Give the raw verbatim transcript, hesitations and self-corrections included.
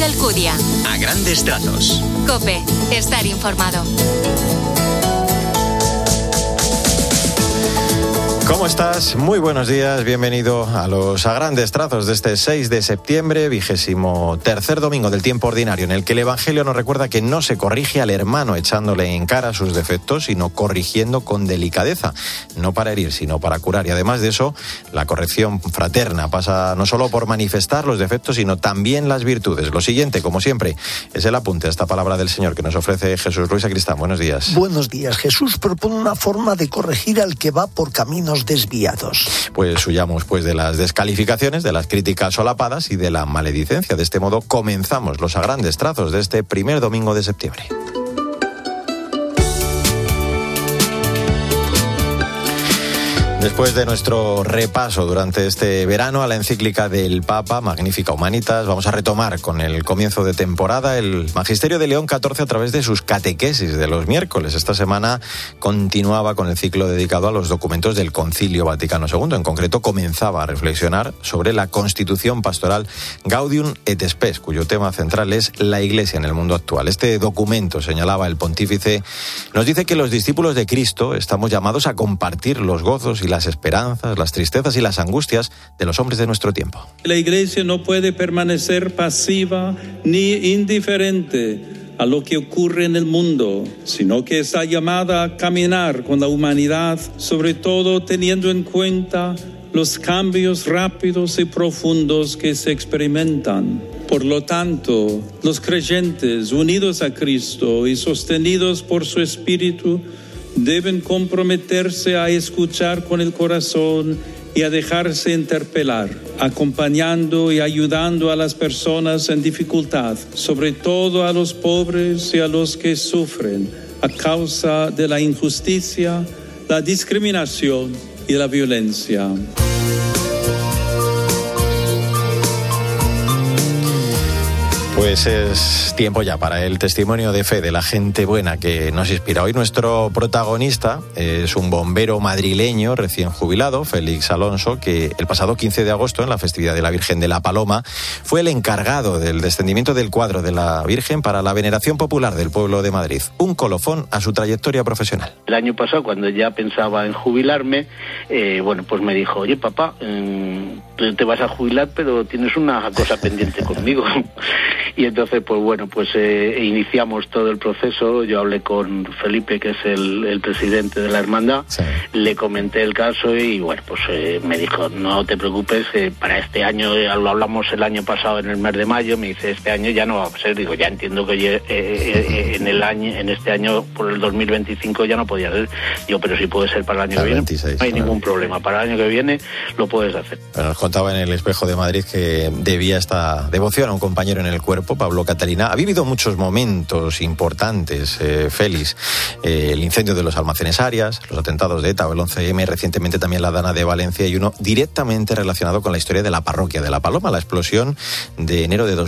Mario Alcudia. A grandes trazos. COPE. Estar informado. ¿Cómo estás? Muy buenos días, bienvenido a los a grandes trazos de este seis de septiembre, vigésimo tercer domingo del tiempo ordinario, en el que el Evangelio nos recuerda que no se corrige al hermano echándole en cara sus defectos, sino corrigiendo con delicadeza, no para herir, sino para curar. Y además de eso, la corrección fraterna pasa no solo por manifestar los defectos, sino también las virtudes. Lo siguiente, como siempre, es el apunte a esta palabra del Señor que nos ofrece Jesús Luis Sacristán. Buenos días. Buenos días. Jesús propone una forma de corregir al que va por caminos desviados. Pues huyamos pues de las descalificaciones, de las críticas solapadas y de la maledicencia. De este modo comenzamos los a grandes trazos de este primer domingo de septiembre. Después de nuestro repaso durante este verano a la encíclica del Papa, Magnificat Humanitas, vamos a retomar con el comienzo de temporada el Magisterio de León catorce a través de sus catequesis de los miércoles. Esta semana continuaba con el ciclo dedicado a los documentos del Concilio Vaticano segundo. En concreto, comenzaba a reflexionar sobre la Constitución Pastoral Gaudium et Spes, cuyo tema central es la Iglesia en el mundo actual. Este documento, señalaba el pontífice, nos dice que los discípulos de Cristo estamos llamados a compartir los gozos y las esperanzas, las tristezas y las angustias de los hombres de nuestro tiempo. La Iglesia no puede permanecer pasiva ni indiferente a lo que ocurre en el mundo, sino que está llamada a caminar con la humanidad, sobre todo teniendo en cuenta los cambios rápidos y profundos que se experimentan. Por lo tanto, los creyentes unidos a Cristo y sostenidos por su Espíritu deben comprometerse a escuchar con el corazón y a dejarse interpelar, acompañando y ayudando a las personas en dificultad, sobre todo a los pobres y a los que sufren a causa de la injusticia, la discriminación y la violencia. Pues es tiempo ya para el testimonio de fe de la gente buena que nos inspira. Hoy nuestro protagonista es un bombero madrileño recién jubilado, Félix Alonso, que el pasado quince de agosto, en la festividad de la Virgen de la Paloma, fue el encargado del descendimiento del cuadro de la Virgen para la veneración popular del pueblo de Madrid. Un colofón a su trayectoria profesional. El año pasado, cuando ya pensaba en jubilarme, eh, bueno, pues me dijo, oye papá, eh, te vas a jubilar, pero tienes una cosa pendiente conmigo. Y entonces, pues bueno, pues eh, iniciamos todo el proceso. Yo hablé con Felipe, que es el, el presidente de la hermandad, sí. Le comenté el caso y bueno, pues eh, me dijo, no te preocupes, eh, para este año, ya lo hablamos el año pasado en el mes de mayo, me dice, este año ya no va a ser. Digo, ya entiendo que eh, eh, en el año, en este año, por el dos mil veinticinco ya no podía ser. Digo, pero sí puede ser para el año para que veintiséis, viene, no hay ningún problema, para el año que viene lo puedes hacer. Bueno, nos contaba en el Espejo de Madrid que debía esta devoción a un compañero en el cuerpo, Pablo Catalina. Ha vivido muchos momentos importantes, eh, Félix, eh, el incendio de los almacenes Arias, los atentados de ETA o el once eme, recientemente también la Dana de Valencia y uno directamente relacionado con la historia de la parroquia de La Paloma, la explosión de enero de dos mil